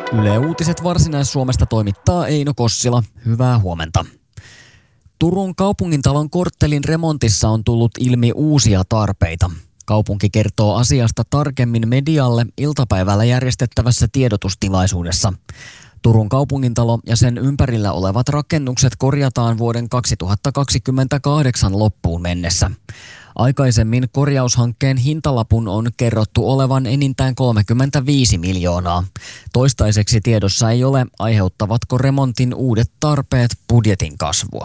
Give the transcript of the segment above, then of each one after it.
Yle Uutiset Varsinais-Suomesta toimittaa Eino Kossila. Hyvää huomenta. Turun kaupungintalon korttelin remontissa on tullut ilmi uusia tarpeita. Kaupunki kertoo asiasta tarkemmin medialle iltapäivällä järjestettävässä tiedotustilaisuudessa. Turun kaupungintalo ja sen ympärillä olevat rakennukset korjataan vuoden 2028 loppuun mennessä. Aikaisemmin korjaushankkeen hintalapun on kerrottu olevan enintään 35 miljoonaa. Toistaiseksi tiedossa ei ole, aiheuttavatko remontin uudet tarpeet budjetin kasvua.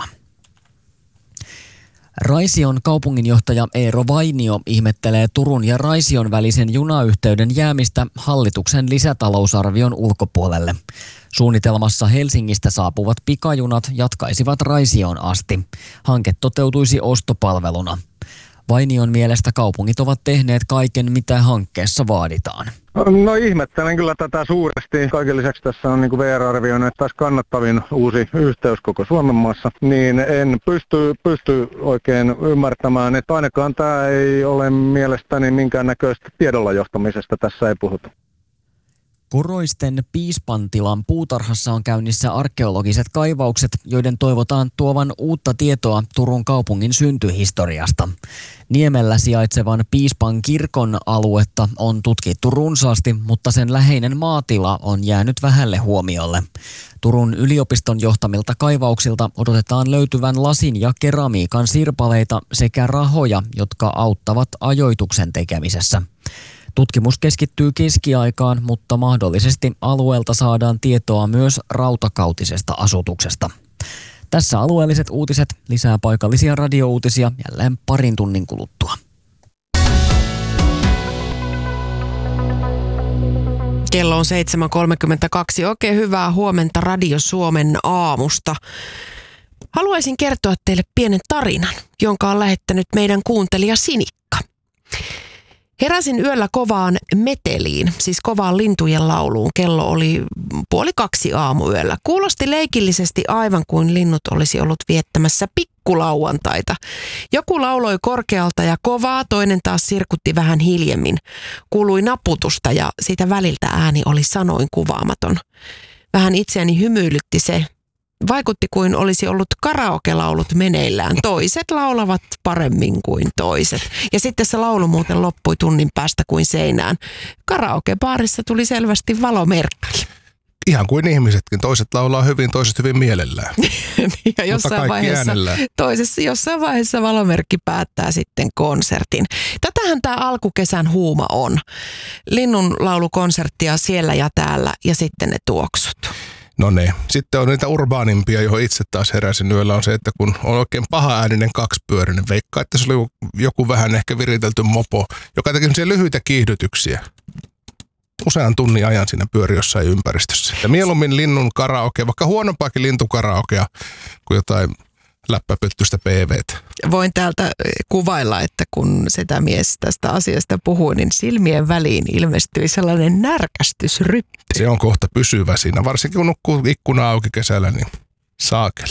Raision kaupunginjohtaja Eero Vainio ihmettelee Turun ja Raision välisen junayhteyden jäämistä hallituksen lisätalousarvion ulkopuolelle. Suunnitelmassa Helsingistä saapuvat pikajunat jatkaisivat Raisioon asti. Hanke toteutuisi ostopalveluna. Vainion mielestä kaupungit ovat tehneet kaiken, mitä hankkeessa vaaditaan. No ihmettelen kyllä tätä suuresti. Kaiken lisäksi tässä on VR arvioinut, että tässä kannattavin uusi yhteys koko Suomen maassa. Niin en pysty oikein ymmärtämään, että ainakaan tämä ei ole mielestäni minkäännäköistä tiedolla johtamisesta. Tässä ei puhuta. Koroisten Piispantilan puutarhassa on käynnissä arkeologiset kaivaukset, joiden toivotaan tuovan uutta tietoa Turun kaupungin syntyhistoriasta. Niemellä sijaitsevan Piispan kirkon aluetta on tutkittu runsaasti, mutta sen läheinen maatila on jäänyt vähälle huomiolle. Turun yliopiston johtamilta kaivauksilta odotetaan löytyvän lasin ja keramiikan sirpaleita sekä rahoja, jotka auttavat ajoituksen tekemisessä. Tutkimus keskittyy keskiaikaan, mutta mahdollisesti alueelta saadaan tietoa myös rautakautisesta asutuksesta. Tässä alueelliset uutiset, lisää paikallisia radiouutisia jälleen parin tunnin kuluttua. Kello on 7.32. Oikein hyvää huomenta Radio Suomen aamusta. Haluaisin kertoa teille pienen tarinan, jonka on lähettänyt meidän kuuntelija Sinikka. Heräsin yöllä kovaan meteliin, siis kovaan lintujen lauluun. Kello oli 1:30 aamuyöllä. Kuulosti leikillisesti aivan kuin linnut olisi ollut viettämässä pikkulauantaita. Joku lauloi korkealta ja kovaa, toinen taas sirkutti vähän hiljemmin. Kuului naputusta ja siitä väliltä ääni oli sanoin kuvaamaton. Vähän itseäni hymyilytti se. Vaikutti kuin olisi ollut karaoke-laulut meneillään. Toiset laulavat paremmin kuin toiset. Ja sitten se laulu muuten loppui tunnin päästä kuin seinään. Karaoke-baarissa tuli selvästi valomerkki. Ihan kuin ihmisetkin. Toiset laulaa hyvin, toiset hyvin mielellään. Ja jossain vaiheessa valomerkki päättää sitten konsertin. Tätähän tämä alkukesän huuma on. Linnunlaulukonserttia siellä ja täällä ja sitten ne tuoksut. No ne. Sitten on niitä urbaanimpia, johon itse taas heräsin yöllä, on se, että kun on oikein paha-ääninen kaksipyörinen, veikkaa, että se oli joku vähän ehkä viritelty mopo, joka teki sellaisia lyhyitä kiihdytyksiä. Usean tunnin ajan siinä pyöri jossain ympäristössä. Ja mieluummin linnun karaoke, vaikka huonompaakin lintukaraokea kuin jotain läppäpyttystä PV:tä. Voin täältä kuvailla, että kun sitä mies tästä asiasta puhui, niin silmien väliin ilmestyi sellainen närkästysryppy. Se on kohta pysyvä siinä, varsinkin kun nukkuu ikkuna auki kesällä, niin saakeli.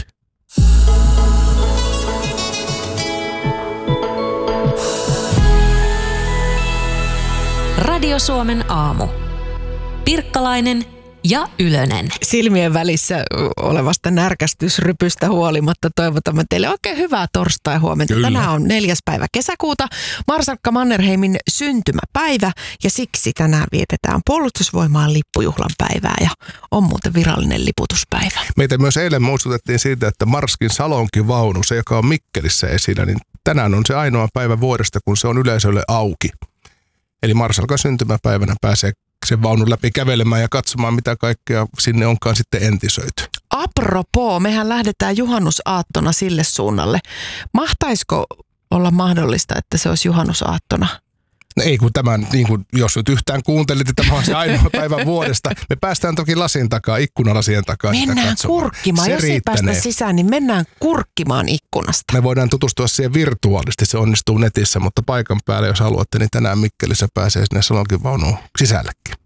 Radio Suomen aamu. Pirkkalainen ja Ylönen. Silmien välissä olevasta närkästysrypystä huolimatta toivotamme teille oikein hyvää torstai-huomenta. Kyllä. Tänään on 4. päivä kesäkuuta, Marsalkka Mannerheimin syntymäpäivä ja siksi tänään vietetään Puolustusvoimaan lippujuhlan päivää ja on muuten virallinen liputuspäivä. Meitä myös eilen muistutettiin siitä, että Marskin salonkivaunu, se joka on Mikkelissä esillä, niin tänään on se ainoa päivä vuodesta, kun se on yleisölle auki. Eli Marsalkan syntymäpäivänä pääsee sen vaunun läpi kävelemään ja katsomaan, mitä kaikkea sinne onkaan sitten entisöity. Apropos, mehän lähdetään juhannusaattona sille suunnalle. Mahtaisiko olla mahdollista, että se olisi juhannusaattona? No ei kun tämän, niin kuin jos nyt yhtään kuuntelit, että tämä on se ainoa päivä vuodesta. Me päästään toki lasin takaa, ikkunalasien takaa. Mennään kurkkimaan. Jos ei päästä sisään, niin mennään kurkkimaan ikkunasta. Me voidaan tutustua siihen virtuaalisesti, se onnistuu netissä, mutta paikan päällä, jos haluatte, niin tänään Mikkelissä pääsee sinne salonkinvaunuun sisällekin.